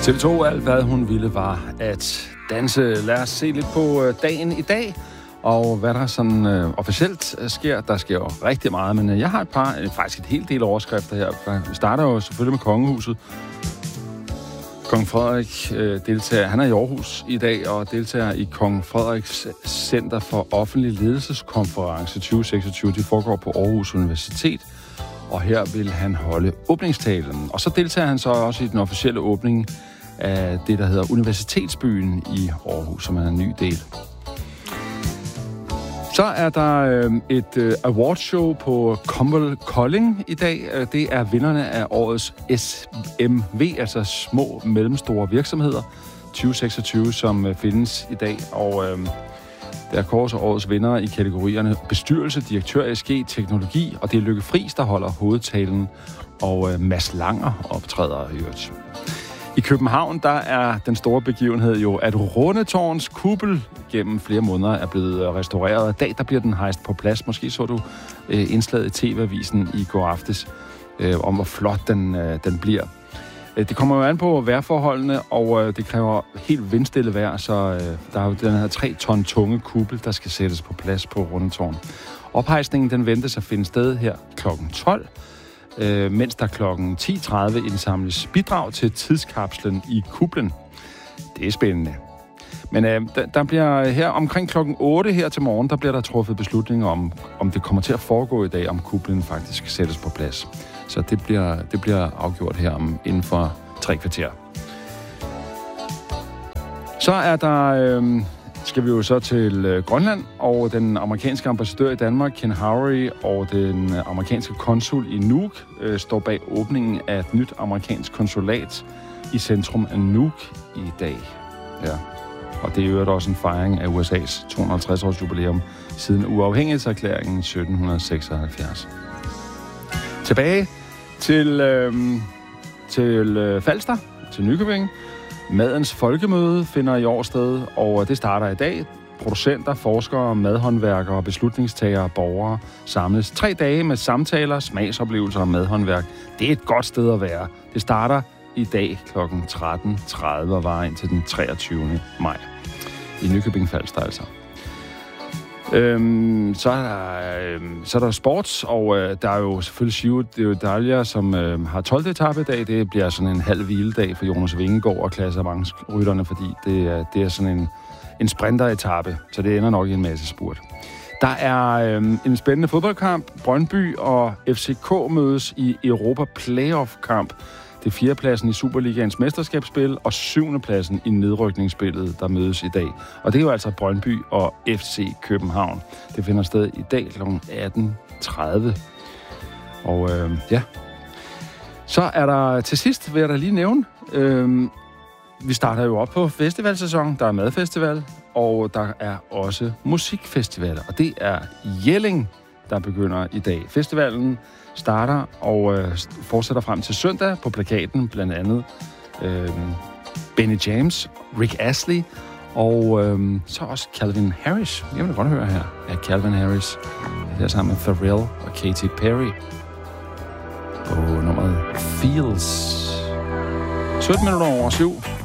TV2, alt hvad hun ville, var at danse. Lad os se lidt på dagen i dag, og hvad der sådan officielt sker. Der sker jo rigtig meget, men jeg har faktisk et helt del overskrifter her. Vi starter jo selvfølgelig med kongehuset. Kong Frederik deltager. Han er i Aarhus i dag og deltager i Kong Frederiks Center for Offentlig Ledelseskonference 2026. Det foregår på Aarhus Universitet, og her vil han holde åbningstalen. Og så deltager han så også i den officielle åbning af det, der hedder Universitetsbyen i Aarhus, som er en ny del. Så er der et awardshow på Comwell Kolding i dag. Det er vinderne af årets SMV, altså små mellemstore virksomheder 2026, som findes i dag. Og der kåres årets vindere i kategorierne bestyrelse, direktør, SG, teknologi, og det er Lykke Friis, der holder hovedtalen, og Mads Langer optræder i øvrigt. I København, der er den store begivenhed jo, at Rundetårns kuppel gennem flere måneder er blevet restaureret. I dag, der bliver den hejst på plads. Måske så du indslaget i TV-avisen i går aftes om, hvor flot den bliver. Det kommer jo an på vejrforholdene, og det kræver helt vindstille vejr, så der er jo den her 3 ton tunge kuppel, der skal sættes på plads på Rundetårn. Ophejsningen, den ventes at finde sted her kl. 12. Mens der kl. 10.30 indsamles bidrag til tidskapslen i kuplen. Det er spændende. Men der bliver her omkring kl. 8 her til morgen, der bliver der truffet beslutninger om det kommer til at foregå i dag, om kuplen faktisk sættes på plads. Så det bliver afgjort her inden for 3 kvarter. Så er der... skal vi jo så til Grønland, og den amerikanske ambassadør i Danmark, Ken Howery, og den amerikanske konsul i Nuuk står bag åbningen af et nyt amerikansk konsulat i centrum af Nuuk i dag. Ja. Og det er jo også en fejring af USA's 250-års jubilæum siden uafhængighedserklæringen 1776. Tilbage til Falster, til Nykøbing. Madens Folkemøde finder i år sted, og det starter i dag. Producenter, forskere, madhåndværkere, beslutningstagere og borgere samles 3 dage med samtaler, smagsoplevelser og madhåndværk. Det er et godt sted at være. Det starter i dag kl. 13.30 og varer ind til den 23. maj i Nykøbing Falster altså. Så er der sports, og der er jo selvfølgelig Giro d'Italia, som har 12. etape i dag. Det bliver sådan en halv hviledag for Jonas Vingegaard og klassementsrytterne, fordi det er sådan en sprinteretape, så det ender nok i en masse spurt. Der er en spændende fodboldkamp. Brøndby og FCK mødes i Europa Playoff-kamp. Det er 4. pladsen i Superligaens mesterskabsspil og 7. pladsen i nedrykningsspillet, der mødes i dag. Og det er jo altså Brøndby og FC København. Det finder sted i dag kl. 18.30. Og ja. Så er der til sidst, vil jeg da lige nævne, vi starter jo op på festivalsæson. Der er madfestival, og der er også musikfestivaler. Og det er Jelling, der begynder i dag. Festivalen starter og fortsætter frem til søndag. På plakaten blandt andet Benny James, Rick Astley og så også Calvin Harris. Jeg vil godt høre her af Calvin Harris. Her sammen med Pharrell og Katy Perry på nummeret Feels. 17 minutter over 7.